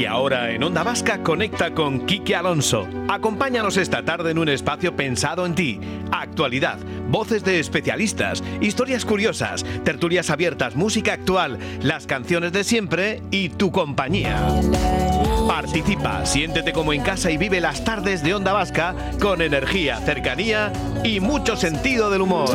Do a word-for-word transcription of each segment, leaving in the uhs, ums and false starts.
Y ahora en Onda Vasca conecta con Quique Alonso. Acompáñanos esta tarde en un espacio pensado en ti. Actualidad, voces de especialistas, historias curiosas, tertulias abiertas, música actual, las canciones de siempre y tu compañía. Participa, siéntete como en casa y vive las tardes de Onda Vasca con energía, cercanía y mucho sentido del humor.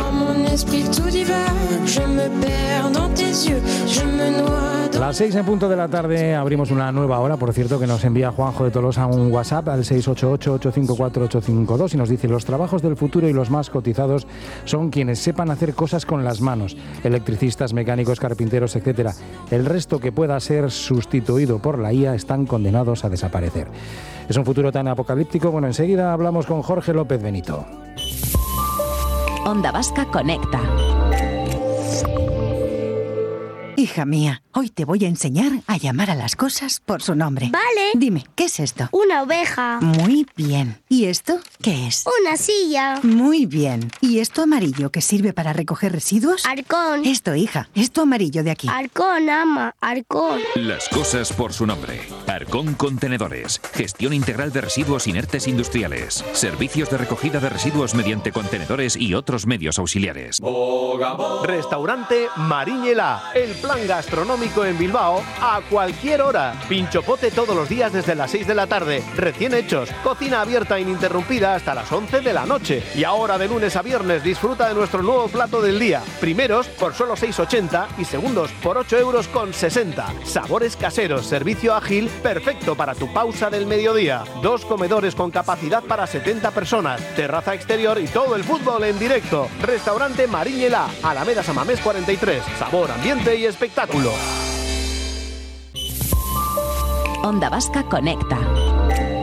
Las seis en punto de la tarde abrimos una nueva hora, por cierto, que nos envía Juanjo de Tolosa un WhatsApp al seis ocho ocho, ocho cinco cuatro, ocho cinco dos y nos dice: los trabajos del futuro y los más cotizados son quienes sepan hacer cosas con las manos, electricistas, mecánicos, carpinteros, etcétera. El resto que pueda ser sustituido por la I A están condenados a desaparecer. Es un futuro tan apocalíptico. Bueno, enseguida hablamos con Jorge López Benito. Onda Vasca conecta. Hija mía, hoy te voy a enseñar a llamar a las cosas por su nombre. Vale. Dime, ¿qué es esto? Una oveja. Muy bien. ¿Y esto qué es? Una silla. Muy bien. ¿Y esto amarillo que sirve para recoger residuos? Arcón. Esto, hija, esto amarillo de aquí. Arcón, ama, Arcón. Las cosas por su nombre. Arcón Contenedores. Gestión integral de residuos inertes industriales. Servicios de recogida de residuos mediante contenedores y otros medios auxiliares. Restaurante Mariñela, el plan gastronómico en Bilbao a cualquier hora. Pinchopote todos los días desde las seis de la tarde, recién hechos, cocina abierta ininterrumpida hasta las once de la noche. Y ahora de lunes a viernes disfruta de nuestro nuevo plato del día. Primeros por solo seis ochenta y segundos por ocho euros con sesenta. Sabores caseros, servicio ágil, perfecto para tu pausa del mediodía. Dos comedores con capacidad para setenta personas, terraza exterior y todo el fútbol en directo. Restaurante Mariñela, Alameda Samamés cuarenta y tres. Sabor, ambiente y espectáculo. Onda Vasca conecta.